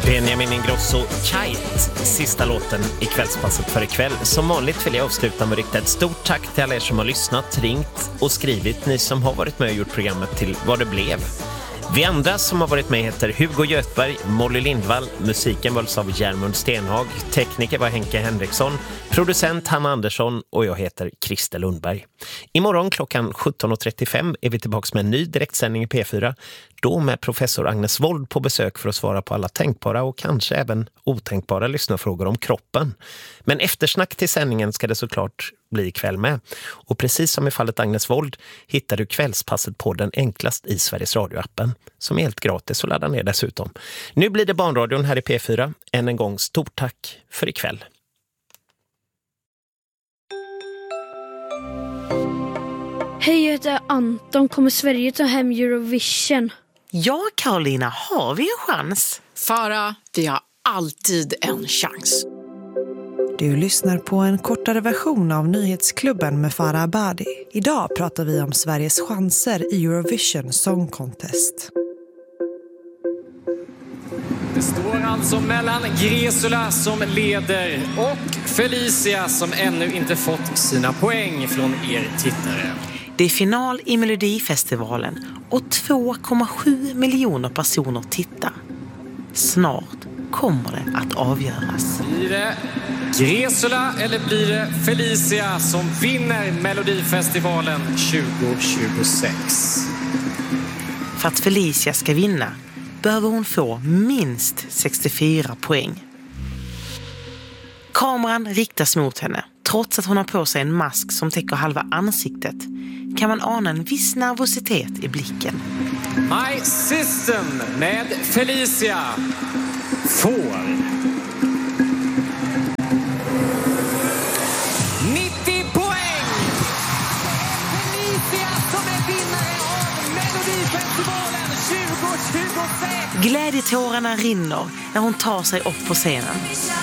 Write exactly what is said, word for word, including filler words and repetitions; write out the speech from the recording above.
Benjamin Ingrosso, Kite, sista låten i kvällspasset för ikväll. Som vanligt vill jag avsluta med att rikta ett stort tack till alla er som har lyssnat, ringt och skrivit. Ni som har varit med och gjort programmet till vad det blev. Vi andra som har varit med heter Hugo Göthberg, Molly Lindvall, musiken vals av Järmund Stenhag, tekniker var Henke Henriksson, producent Hanna Andersson och jag heter Christer Lundberg. Imorgon klockan sjutton och trettiofem är vi tillbaka med en ny direktsändning i P fyra, då med professor Agnes Wold på besök för att svara på alla tänkbara och kanske även otänkbara lyssnarfrågor om kroppen. Men eftersnack till sändningen ska det såklart bli ikväll med. Och precis som i fallet Agnes Wold hittar du kvällspasset på den enklast i Sveriges Radio-appen, som är helt gratis att ladda ner dessutom. Nu blir det Barnradion här i P fyra. Än en gång stort tack för ikväll. Hej, jag heter Anton. Kommer Sverige ta hem Eurovision? Ja, Karolina, har vi en chans? Farah, vi har alltid en chans. Du lyssnar på en kortare version av Nyhetsklubben med Farah Abadi. Idag pratar vi om Sveriges chanser i Eurovision Song Contest. Det står alltså mellan Gresula som leder och Felicia som ännu inte fått sina poäng från er tittare. Det är final i Melodifestivalen och två komma sju miljoner personer tittar. Snart kommer det att avgöras. Blir det Gresula eller blir det Felicia som vinner Melodifestivalen tjugo tjugosex? För att Felicia ska vinna behöver hon få minst sextiofyra poäng. Kameran riktas mot henne. Trots att hon har på sig en mask som täcker halva ansiktet kan man ana en viss nervositet i blicken. My System med Felicia får nittio poäng! Felicia som är vinnare av Melodifestivalen tjugo tjugosex! Glädjetårarna rinner när hon tar sig upp på scenen.